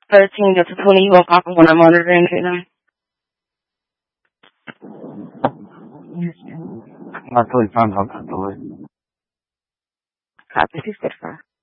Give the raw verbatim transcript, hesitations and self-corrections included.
thirteen to twenty, you gonna pop them when I'm monitoring it now? I'm not really trying to talk to the way. Copy, six fifty-five.